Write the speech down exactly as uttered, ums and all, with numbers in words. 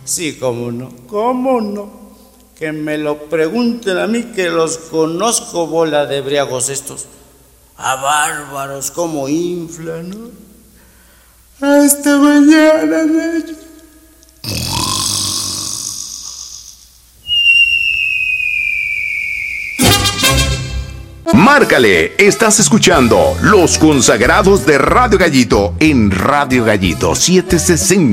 Sí, cómo no, cómo no. Que me lo pregunten a mí, que los conozco, bola de briagos estos. A bárbaros, cómo inflan, ¿no? Hasta mañana, Nacho. Márcale, estás escuchando Los Consagrados de Radio Gallito en Radio Gallito setecientos sesenta.